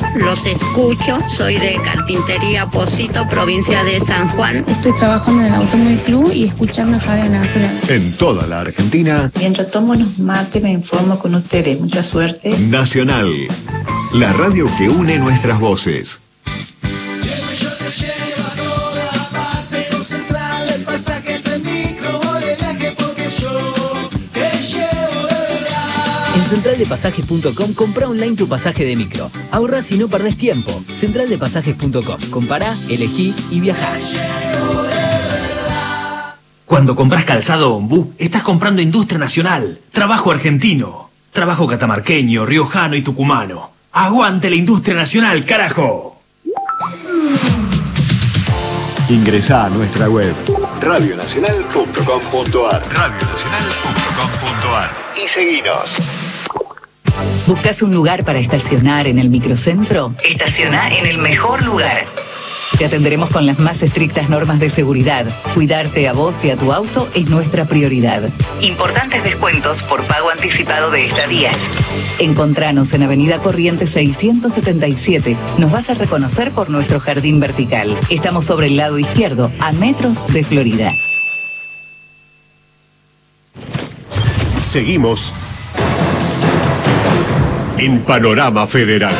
los escucho. Soy de Carpintería Pocito, provincia de San Juan. Estoy trabajando en el Automóvil Club y escuchando Radio Nacional. En toda la Argentina. Mientras tomo unos mates me informo con ustedes. Mucha suerte. Nacional, la radio que une nuestras voces. En centraldepasajes.com compra online tu pasaje de micro. Ahorrás y no perdés tiempo. Centraldepasajes.com. Compará, elegí y viajá. Cuando compras calzado Ombú, estás comprando industria nacional, trabajo argentino, trabajo catamarqueño, riojano y tucumano. ¡Aguante la industria nacional, carajo! Ingresá a nuestra web radionacional.com.ar radionacional.com.ar y seguinos. ¿Buscas un lugar para estacionar en el microcentro? Estaciona en el mejor lugar. Te atenderemos con las más estrictas normas de seguridad. Cuidarte a vos y a tu auto es nuestra prioridad. Importantes descuentos por pago anticipado de estadías. Encontranos en Avenida Corrientes 677. Nos vas a reconocer por nuestro jardín vertical. Estamos sobre el lado izquierdo, a metros de Florida. Seguimos en Panorama Federal.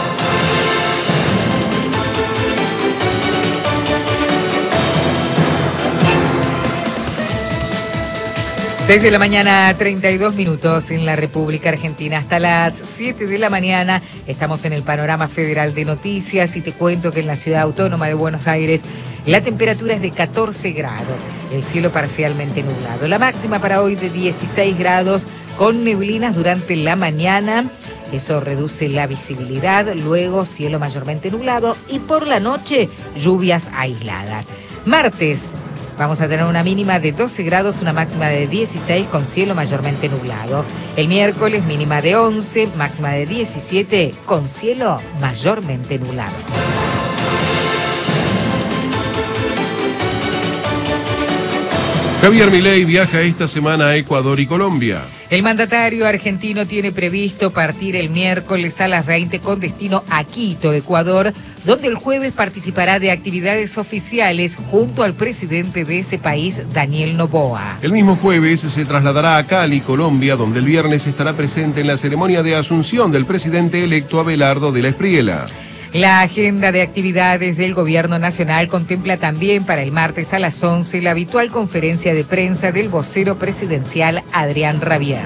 6 de la mañana, 32 minutos en la República Argentina. Hasta las 7 de la mañana estamos en el Panorama Federal de Noticias y te cuento que en la Ciudad Autónoma de Buenos Aires la temperatura es de 14 grados, el cielo parcialmente nublado. La máxima para hoy de 16 grados con neblinas durante la mañana. Eso reduce la visibilidad, luego cielo mayormente nublado y por la noche lluvias aisladas. Martes. Vamos a tener una mínima de 12 grados, una máxima de 16 con cielo mayormente nublado. El miércoles mínima de 11, máxima de 17 con cielo mayormente nublado. Javier Milei viaja esta semana a Ecuador y Colombia. El mandatario argentino tiene previsto partir el miércoles a las 20 con destino a Quito, Ecuador, donde el jueves participará de actividades oficiales junto al presidente de ese país, Daniel Noboa. El mismo jueves se trasladará a Cali, Colombia, donde el viernes estará presente en la ceremonia de asunción del presidente electo Abelardo de la Espriella. La agenda de actividades del Gobierno Nacional contempla también para el martes a las 11 la habitual conferencia de prensa del vocero presidencial Adrián Rabier.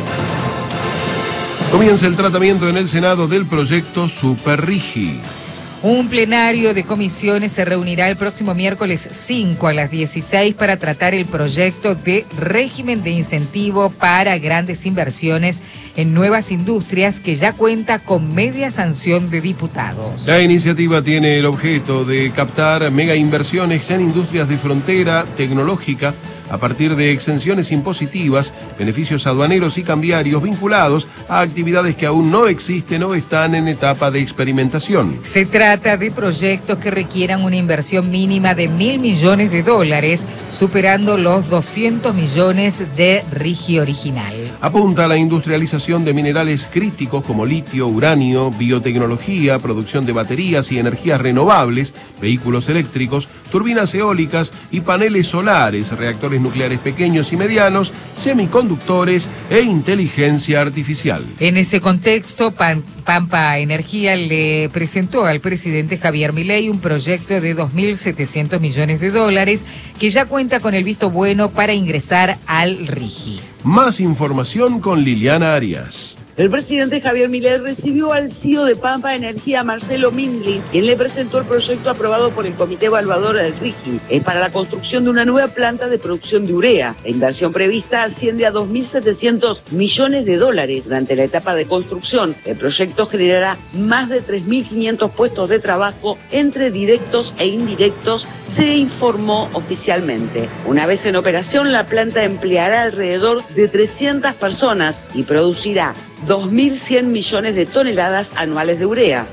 Comienza el tratamiento en el Senado del proyecto Superrigi. Un plenario de comisiones se reunirá el próximo miércoles 5 a las 16 para tratar el proyecto de régimen de incentivo para grandes inversiones en nuevas industrias que ya cuenta con media sanción de diputados. La iniciativa tiene el objeto de captar mega inversiones en industrias de frontera tecnológica a partir de exenciones impositivas, beneficios aduaneros y cambiarios vinculados a actividades que aún no existen o están en etapa de experimentación. Se trata de proyectos que requieran una inversión mínima de $1.000 millones, superando los 200 millones de RIGI original. Apunta a la industrialización de minerales críticos como litio, uranio, biotecnología, producción de baterías y energías renovables, vehículos eléctricos, turbinas eólicas y paneles solares, reactores nucleares pequeños y medianos, semiconductores e inteligencia artificial. En ese contexto, Pampa Energía le presentó al presidente Javier Milei un proyecto de $2.700 millones que ya cuenta con el visto bueno para ingresar al RIGI. Más información con Liliana Arias. El presidente Javier Milei recibió al CEO de Pampa Energía, Marcelo Mindlin, quien le presentó el proyecto aprobado por el Comité Evaluador del RIGI para la construcción de una nueva planta de producción de urea. La inversión prevista asciende a $2.700 millones. Durante la etapa de construcción, el proyecto generará más de 3.500 puestos de trabajo entre directos e indirectos, se informó oficialmente. Una vez en operación, la planta empleará alrededor de 300 personas y producirá 2.100 millones de toneladas anuales de urea.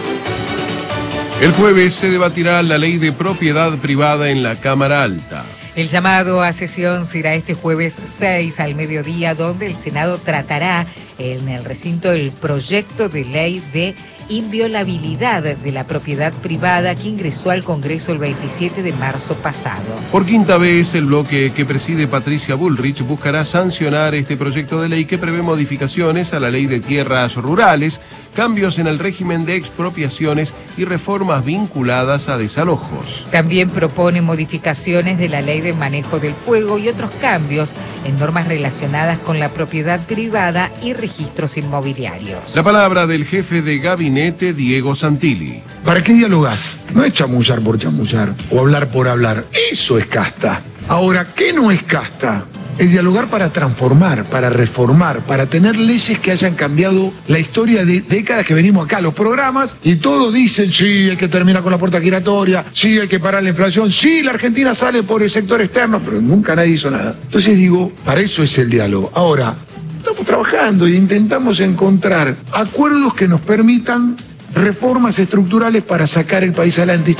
El jueves se debatirá la ley de propiedad privada en la Cámara Alta. El llamado a sesión será este jueves 6 al mediodía, donde el Senado tratará en el recinto el proyecto de ley de inviolabilidad de la propiedad privada que ingresó al Congreso el 27 de marzo pasado. Por quinta vez, el bloque que preside Patricia Bullrich buscará sancionar este proyecto de ley que prevé modificaciones a la ley de tierras rurales, cambios en el régimen de expropiaciones y reformas vinculadas a desalojos. También propone modificaciones de la ley de manejo del fuego y otros cambios en normas relacionadas con la propiedad privada y registros inmobiliarios. La palabra del jefe de gabinete, Diego Santilli. ¿Para qué dialogás? No es chamullar por chamullar o hablar por hablar. Eso es casta. Ahora, ¿qué no es casta? Es dialogar para transformar, para reformar, para tener leyes que hayan cambiado la historia de décadas que venimos acá, los programas, y todos dicen, sí, hay que terminar con la puerta giratoria, sí, hay que parar la inflación, sí, la Argentina sale por el sector externo, pero nunca nadie hizo nada. Entonces digo, para eso es el diálogo. Ahora, estamos trabajando e intentamos encontrar acuerdos que nos permitan reformas estructurales para sacar el país adelante.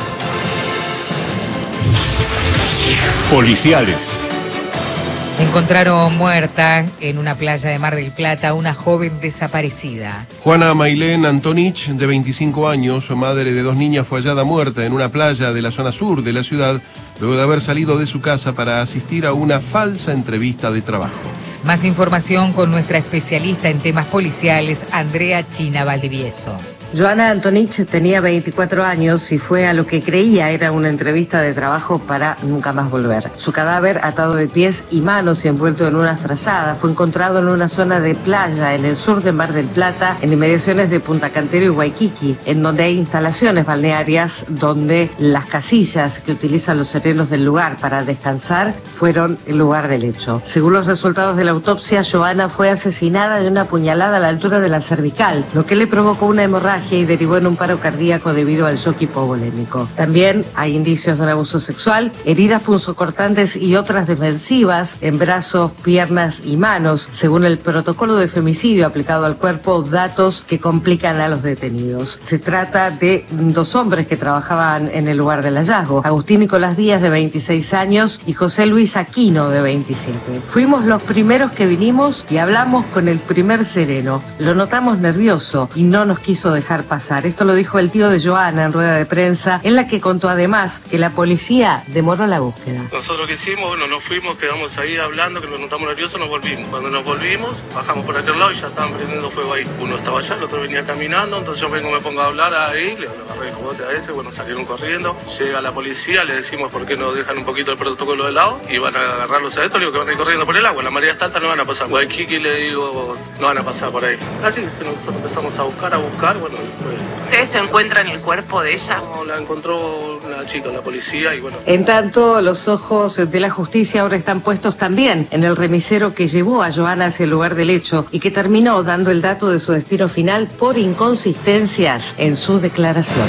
Policiales. Encontraron muerta en una playa de Mar del Plata una joven desaparecida. Juana Mailén Antonich, de 25 años, madre de 2 niñas, fue hallada muerta en una playa de la zona sur de la ciudad, luego de haber salido de su casa para asistir a una falsa entrevista de trabajo. Más información con nuestra especialista en temas policiales, Andrea China Valdivieso. Joana Antonich tenía 24 años y fue a lo que creía era una entrevista de trabajo para nunca más volver. Su cadáver, atado de pies y manos y envuelto en una frazada, fue encontrado en una zona de playa en el sur de Mar del Plata, en inmediaciones de Punta Cantero y Waikiki, en donde hay instalaciones balnearias donde las casillas que utilizan los serenos del lugar para descansar fueron el lugar del hecho. Según los resultados de la autopsia, Joana fue asesinada de una puñalada a la altura de la cervical, lo que le provocó una hemorragia y derivó en un paro cardíaco debido al shock hipovolémico. También hay indicios de un abuso sexual, heridas punzocortantes y otras defensivas en brazos, piernas y manos, según el protocolo de femicidio aplicado al cuerpo, datos que complican a los detenidos. Se trata de 2 hombres que trabajaban en el lugar del hallazgo, Agustín Nicolás Díaz, de 26 años, y José Luis Aquino, de 27. Fuimos los primeros que vinimos y hablamos con el primer sereno. Lo notamos nervioso y no nos quiso dejar pasar. Esto lo dijo el tío de Joana en rueda de prensa, en la que contó además que la policía demoró la búsqueda. Nosotros lo que hicimos, bueno, nos fuimos, quedamos ahí hablando, que nos notamos nerviosos, nos volvimos. Cuando nos volvimos, bajamos por aquel lado y ya estaban prendiendo fuego ahí. Uno estaba allá, el otro venía caminando, entonces yo vengo, me pongo a hablar ahí, le agarré el cogote a ese, bueno, salieron corriendo. Llega la policía, le decimos por qué no dejan un poquito el protocolo de lado y van a agarrarlos a estos, le digo que van a ir corriendo por el agua, la marea está alta, no van a pasar. Waikiki, le digo, no van a pasar por ahí. Así, nosotros empezamos a buscar, bueno, ¿Ustedes se encuentran el cuerpo de ella? No, la encontró la chica, la policía y bueno. En tanto, los ojos de la justicia ahora están puestos también en el remisero que llevó a Joana hacia el lugar del hecho y que terminó dando el dato de su destino final por inconsistencias en su declaración.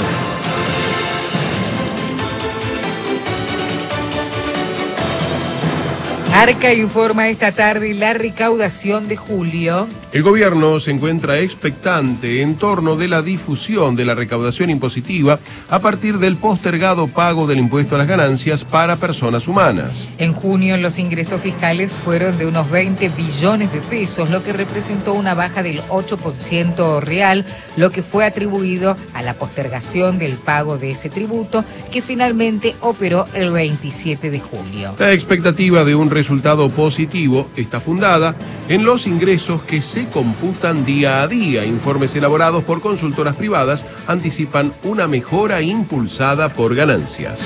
Arca informa esta tarde la recaudación de julio. El gobierno se encuentra expectante en torno de la difusión de la recaudación impositiva a partir del postergado pago del impuesto a las ganancias para personas humanas. En junio los ingresos fiscales fueron de unos 20 billones de pesos, lo que representó una baja del 8% real, lo que fue atribuido a la postergación del pago de ese tributo, que finalmente operó el 27 de julio. La expectativa de un resultado positivo está fundada en los ingresos que se computan día a día. Informes elaborados por consultoras privadas anticipan una mejora impulsada por ganancias.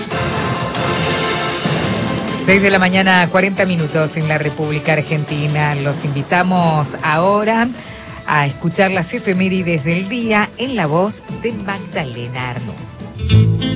6 de la mañana, 40 minutos en la República Argentina. Los invitamos ahora a escuchar las efemérides del día en la voz de Magdalena Arnú.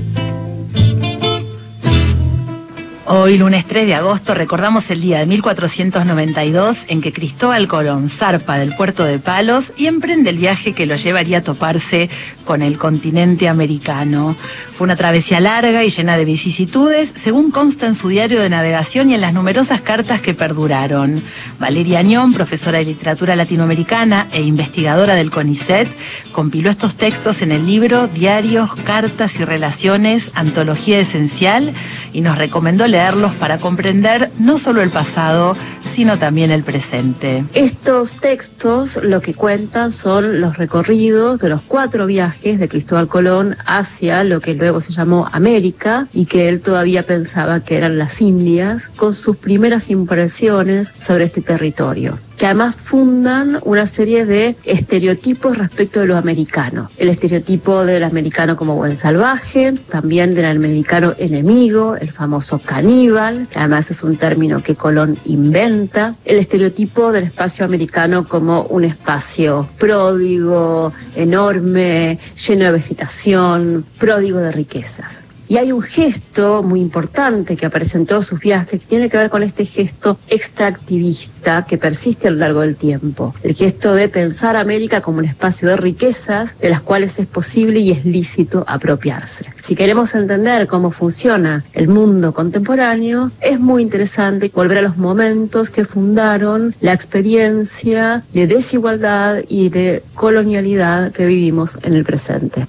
Hoy, lunes 3 de agosto, recordamos el día de 1492 en que Cristóbal Colón zarpa del puerto de Palos y emprende el viaje que lo llevaría a toparse con el continente americano. Fue una travesía larga y llena de vicisitudes, según consta en su diario de navegación y en las numerosas cartas que perduraron. Valeria Añón, profesora de literatura latinoamericana e investigadora del CONICET, compiló estos textos en el libro Diarios, Cartas y Relaciones, Antología Esencial, y nos recomendó leerlos para comprender no solo el pasado, sino también el presente. Estos textos lo que cuentan son los recorridos de los 4 viajes de Cristóbal Colón hacia lo que luego se llamó América y que él todavía pensaba que eran las Indias, con sus primeras impresiones sobre este territorio, que además fundan una serie de estereotipos respecto de lo americano. El estereotipo del americano como buen salvaje, también del americano enemigo, el famoso caníbal, que además es un término que Colón inventa. El estereotipo del espacio americano como un espacio pródigo, enorme, lleno de vegetación, pródigo de riquezas. Y hay un gesto muy importante que aparece en todos sus viajes que tiene que ver con este gesto extractivista que persiste a lo largo del tiempo. El gesto de pensar a América como un espacio de riquezas de las cuales es posible y es lícito apropiarse. Si queremos entender cómo funciona el mundo contemporáneo, es muy interesante volver a los momentos que fundaron la experiencia de desigualdad y de colonialidad que vivimos en el presente.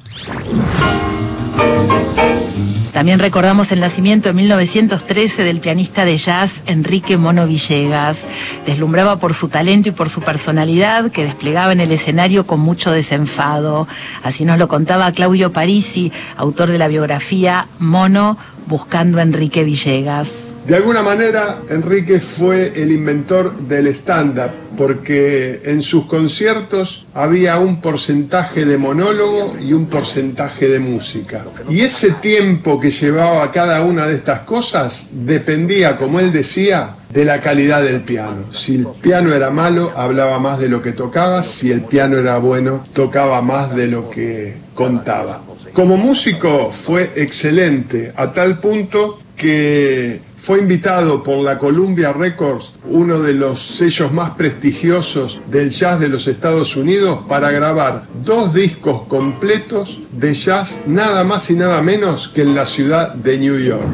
También recordamos el nacimiento en 1913 del pianista de jazz Enrique Mono Villegas. Deslumbraba por su talento y por su personalidad que desplegaba en el escenario con mucho desenfado. Así nos lo contaba Claudio Parisi, autor de la biografía Mono, buscando a Enrique Villegas. De alguna manera, Enrique fue el inventor del stand-up, porque en sus conciertos había un porcentaje de monólogo y un porcentaje de música. Y ese tiempo que llevaba cada una de estas cosas dependía, como él decía, de la calidad del piano. Si el piano era malo, hablaba más de lo que tocaba; si el piano era bueno, tocaba más de lo que contaba. Como músico fue excelente, a tal punto que fue invitado por la Columbia Records, uno de los sellos más prestigiosos del jazz de los Estados Unidos, para grabar 2 discos completos de jazz, nada más y nada menos que en la ciudad de New York.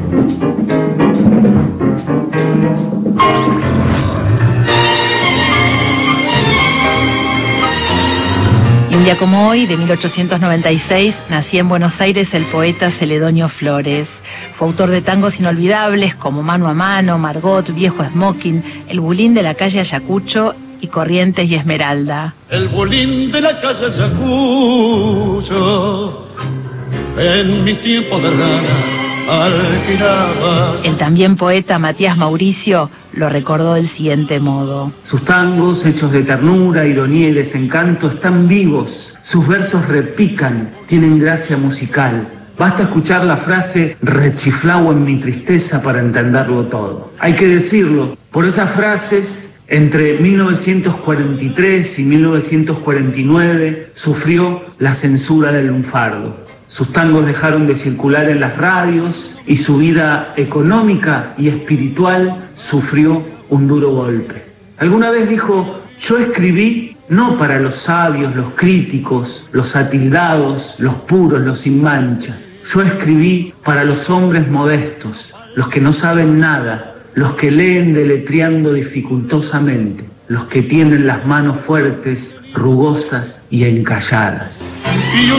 Y un día como hoy, de 1896, nacía en Buenos Aires el poeta Celedonio Flores. Fue autor de tangos inolvidables como Mano a Mano, Margot, Viejo Smoking, El Bulín de la calle Ayacucho y Corrientes y Esmeralda. El bulín de la calle Ayacucho, en mis tiempos de rana, alquilaba. El también poeta Matías Mauricio lo recordó del siguiente modo: sus tangos, hechos de ternura, ironía y desencanto, están vivos, sus versos repican, tienen gracia musical. Basta escuchar la frase rechiflao en mi tristeza para entenderlo todo. Hay que decirlo, por esas frases, entre 1943 y 1949 sufrió la censura del lunfardo. Sus tangos dejaron de circular en las radios y su vida económica y espiritual sufrió un duro golpe. Alguna vez dijo: yo escribí no para los sabios, los críticos, los atildados, los puros, los sin mancha. Yo escribí para los hombres modestos, los que no saben nada, los que leen deletreando dificultosamente, los que tienen las manos fuertes, rugosas y encalladas. Y un